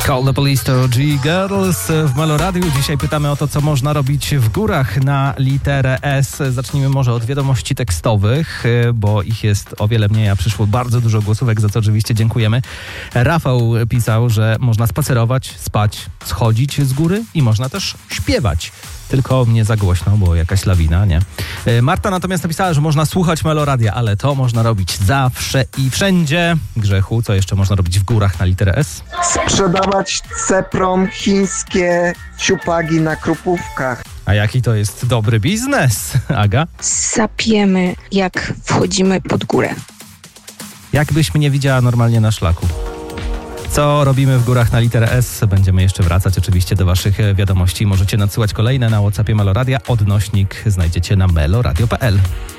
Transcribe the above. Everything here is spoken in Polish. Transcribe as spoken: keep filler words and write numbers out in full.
Call the Police to G-Girls w Melo Radiu. Dzisiaj pytamy o to, co można robić w górach na literę S. Zacznijmy może od wiadomości tekstowych, bo ich jest o wiele mniej, a przyszło bardzo dużo głosówek, za co oczywiście dziękujemy. Rafał pisał, że można spacerować, spać, schodzić z góry i można też śpiewać. Tylko nie za głośno, bo jakaś lawina, nie? Marta natomiast napisała, że można słuchać Melo Radia, ale to można robić zawsze i wszędzie. Grzechu, co jeszcze można robić w górach na literę S? Sprzedawać ceprom chińskie ciupagi na krupówkach. A jaki to jest dobry biznes, Aga? Sapiemy, jak wchodzimy pod górę. Jakbyś mnie widziała normalnie na szlaku. Co robimy w górach na literę S? Będziemy jeszcze wracać oczywiście do waszych wiadomości. Możecie nadsyłać kolejne na WhatsAppie Melo Radia. Odnośnik znajdziecie na meloradio kropka p l.